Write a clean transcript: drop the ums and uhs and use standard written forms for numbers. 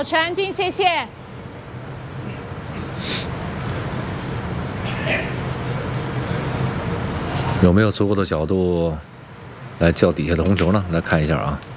保持安静，谢谢。 有没有足够的角度来叫底下的红球呢？来看一下啊。